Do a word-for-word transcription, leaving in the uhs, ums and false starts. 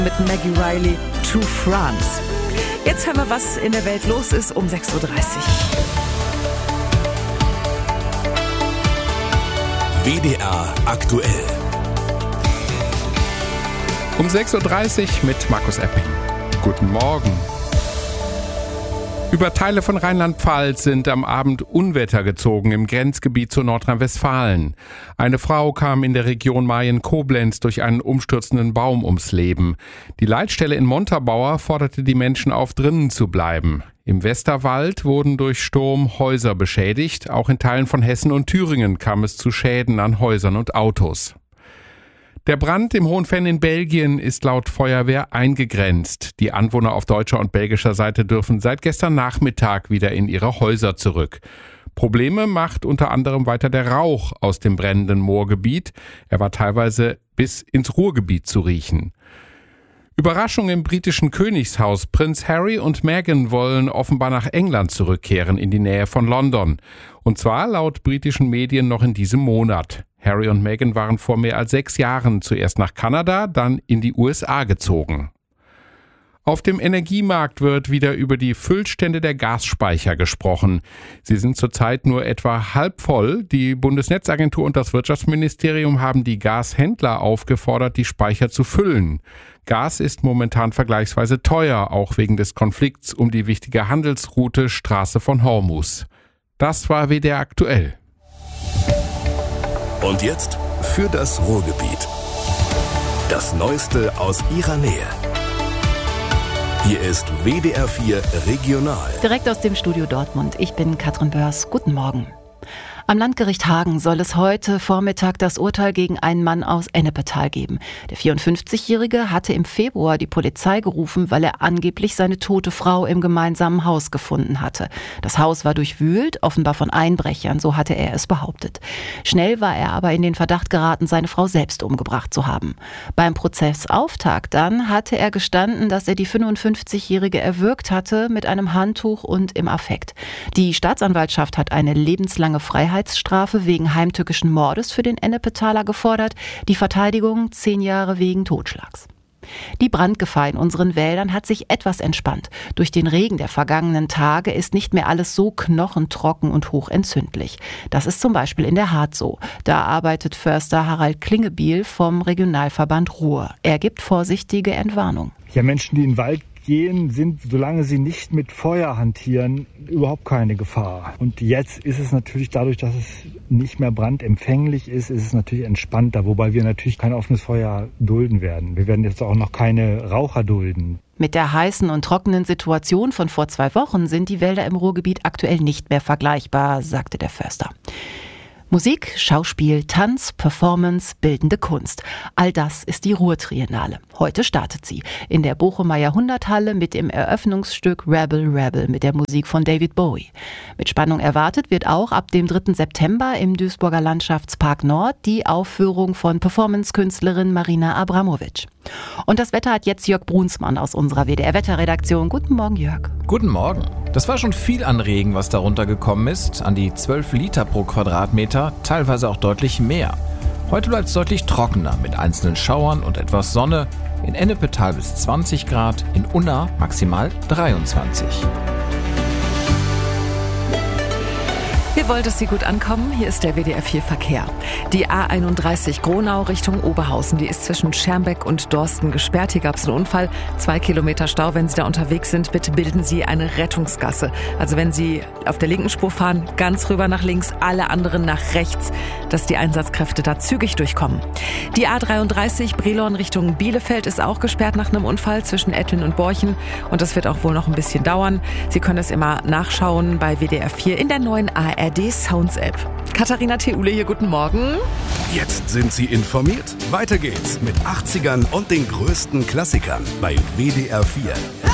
Mit Maggie Riley, To France. Jetzt hören wir, was in der Welt los ist um sechs Uhr dreißig. W D R aktuell. Um sechs Uhr dreißig mit Markus Epping. Guten Morgen. Über Teile von Rheinland-Pfalz sind am Abend Unwetter gezogen im Grenzgebiet zu Nordrhein-Westfalen. Eine Frau kam in der Region Mayen-Koblenz durch einen umstürzenden Baum ums Leben. Die Leitstelle in Montabaur forderte die Menschen auf, drinnen zu bleiben. Im Westerwald wurden durch Sturm Häuser beschädigt. Auch in Teilen von Hessen und Thüringen kam es zu Schäden an Häusern und Autos. Der Brand im Hohenfenn in Belgien ist laut Feuerwehr eingegrenzt. Die Anwohner auf deutscher und belgischer Seite dürfen seit gestern Nachmittag wieder in ihre Häuser zurück. Probleme macht unter anderem weiter der Rauch aus dem brennenden Moorgebiet. Er war teilweise bis ins Ruhrgebiet zu riechen. Überraschung im britischen Königshaus. Prinz Harry und Meghan wollen offenbar nach England zurückkehren, in die Nähe von London. Und zwar laut britischen Medien noch in diesem Monat. Harry und Meghan waren vor mehr als sechs Jahren zuerst nach Kanada, dann in die U S A gezogen. Auf dem Energiemarkt wird wieder über die Füllstände der Gasspeicher gesprochen. Sie sind zurzeit nur etwa halb voll. Die Bundesnetzagentur und das Wirtschaftsministerium haben die Gashändler aufgefordert, die Speicher zu füllen. Gas ist momentan vergleichsweise teuer, auch wegen des Konflikts um die wichtige Handelsroute Straße von Hormuz. Das war W D R aktuell. Und jetzt für das Ruhrgebiet. Das Neueste aus ihrer Nähe. Hier ist W D R vier Regional. Direkt aus dem Studio Dortmund. Ich bin Katrin Börs. Guten Morgen. Am Landgericht Hagen soll es heute Vormittag das Urteil gegen einen Mann aus Ennepetal geben. Der vierundfünfzigjährige hatte im Februar die Polizei gerufen, weil er angeblich seine tote Frau im gemeinsamen Haus gefunden hatte. Das Haus war durchwühlt, offenbar von Einbrechern, so hatte er es behauptet. Schnell war er aber in den Verdacht geraten, seine Frau selbst umgebracht zu haben. Beim Prozessauftakt dann hatte er gestanden, dass er die fünfundfünfzigjährige erwürgt hatte mit einem Handtuch und im Affekt. Die Staatsanwaltschaft hat eine lebenslange Freiheit Strafe wegen heimtückischen Mordes für den Ennepetaler gefordert, die Verteidigung zehn Jahre wegen Totschlags. Die Brandgefahr in unseren Wäldern hat sich etwas entspannt. Durch den Regen der vergangenen Tage ist nicht mehr alles so knochentrocken und hochentzündlich. Das ist zum Beispiel in der Harz so. Da arbeitet Förster Harald Klingebiel vom Regionalverband Ruhr. Er gibt vorsichtige Entwarnung. Ja, Menschen, die in den Wald gehen, sind, solange sie nicht mit Feuer hantieren, überhaupt keine Gefahr. Und jetzt ist es natürlich dadurch, dass es nicht mehr brandempfänglich ist, ist es natürlich entspannter, wobei wir natürlich kein offenes Feuer dulden werden. Wir werden jetzt auch noch keine Raucher dulden. Mit der heißen und trockenen Situation von vor zwei Wochen sind die Wälder im Ruhrgebiet aktuell nicht mehr vergleichbar, sagte der Förster. Musik, Schauspiel, Tanz, Performance, bildende Kunst. All das ist die Ruhr-Triennale. Heute startet sie in der Bochumer Jahrhunderthalle mit dem Eröffnungsstück Rebel Rebel mit der Musik von David Bowie. Mit Spannung erwartet wird auch ab dem dritten September im Duisburger Landschaftspark Nord die Aufführung von Performance-Künstlerin Marina Abramovic. Und das Wetter hat jetzt Jörg Brunsmann aus unserer W D R-Wetterredaktion. Guten Morgen, Jörg. Guten Morgen. Das war schon viel an Regen, was darunter gekommen ist. An die zwölf Liter pro Quadratmeter, teilweise auch deutlich mehr. Heute bleibt es deutlich trockener mit einzelnen Schauern und etwas Sonne. In Ennepetal bis zwanzig Grad, in Unna maximal dreiundzwanzig. Wir wollen, dass Sie gut ankommen. Hier ist der W D R vier Verkehr. Die A einunddreißig Gronau Richtung Oberhausen, die ist zwischen Schermbeck und Dorsten gesperrt. Hier gab es einen Unfall. Zwei Kilometer Stau. Wenn Sie da unterwegs sind, bitte bilden Sie eine Rettungsgasse. Also wenn Sie auf der linken Spur fahren, ganz rüber nach links, alle anderen nach rechts, dass die Einsatzkräfte da zügig durchkommen. Die A dreiunddreißig Brilon Richtung Bielefeld ist auch gesperrt nach einem Unfall zwischen Ettlin und Borchen. Und das wird auch wohl noch ein bisschen dauern. Sie können es immer nachschauen bei W D R vier in der neuen A R D Sounds App. Katharina Theule hier, guten Morgen. Jetzt sind Sie informiert. Weiter geht's mit achtzigern und den größten Klassikern bei W D R vier.